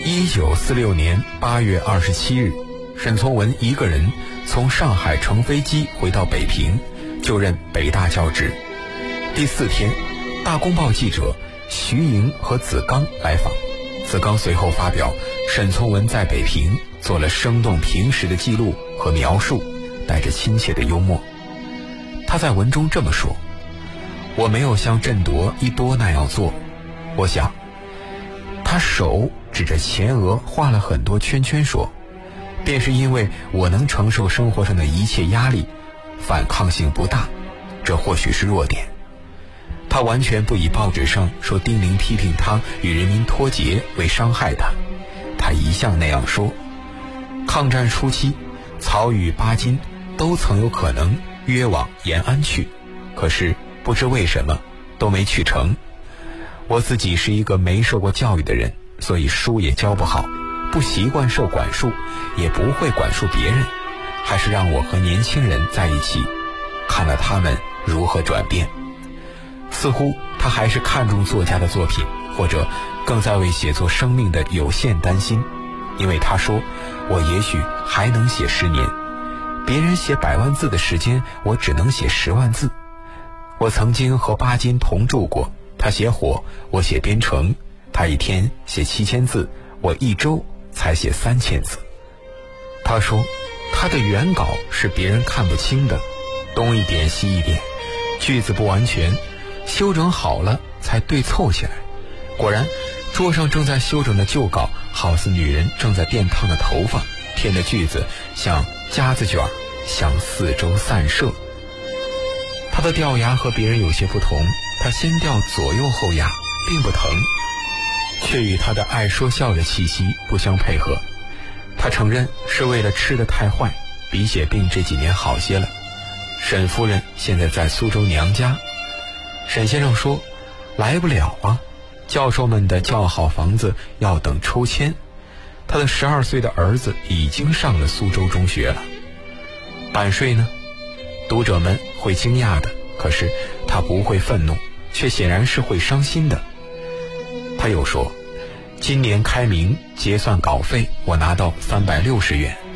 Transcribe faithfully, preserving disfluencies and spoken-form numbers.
一九四六年八月二十七日，沈从文一个人从上海乘飞机回到北平，就任北大教职。第四天，大公报记者徐莹和子刚来访，子刚随后发表沈从文在北平做了生动平实的记录和描述，带着亲切的幽默。他在文中这么说：我没有像郑铎、一多那样做，我想他手指着前额画了很多圈圈说，便是因为我能承受生活上的一切压力，反抗性不大，这或许是弱点。他完全不以报纸上说丁玲批评他与人民脱节为伤害他，他一向那样说。抗战初期，曹与巴金都曾有可能约往延安去，可是不知为什么都没去成。我自己是一个没受过教育的人，所以书也教不好，不习惯受管束，也不会管束别人，还是让我和年轻人在一起，看了他们如何转变。似乎他还是看重作家的作品，或者更在为写作生命的有限担心，因为他说，我也许还能写十年，别人写百万字的时间，我只能写十万字。我曾经和巴金同住过，他写火，我写编程，他一天写七千字，我一周才写三千字。他说，他的原稿是别人看不清的，东一点西一点，句子不完全，修整好了才对凑起来。果然，桌上正在修整的旧稿，好似女人正在电烫的头发，填的句子像夹子卷，向四周散射。他的掉牙和别人有些不同，他先掉左右后牙，并不疼，却与他的爱说笑的气息不相配合。他承认是为了吃得太坏，鼻血病这几年好些了。沈夫人现在在苏州娘家。沈先生说，来不了啊，教授们的较好房子要等抽签。他的十二岁的儿子已经上了苏州中学了。版税呢？读者们会惊讶的，可是他不会愤怒，却显然是会伤心的。他又说，今年开明结算稿费，我拿到三百六十元，